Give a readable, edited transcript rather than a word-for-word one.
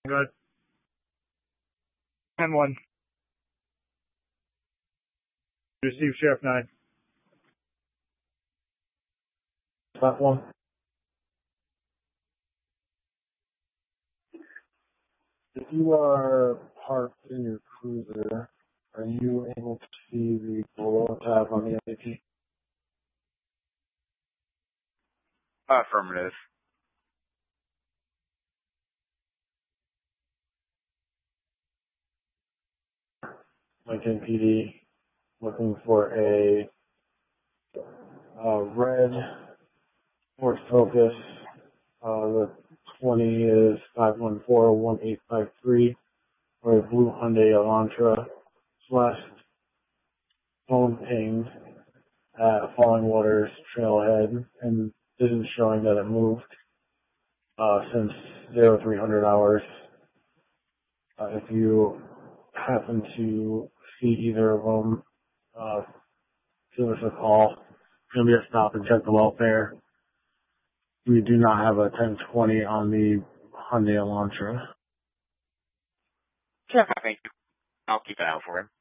Good. 10-1. Receive Sheriff 9. Platform. If you are parked in your cruiser, are you able to see the below tab on the MAP? Affirmative. Lincoln PD looking for a red Ford Focus. The 20 is 514-1853, or a blue Hyundai Elantra slash phone pinged at Falling Waters Trailhead, and isn't showing that it moved since 0300 hours. If you happen to see either of them, give us a call. It's going to be a stop and check the welfare. We do not have a 1020 on the Hyundai Elantra. Sure, thank you. I'll keep an eye out for him.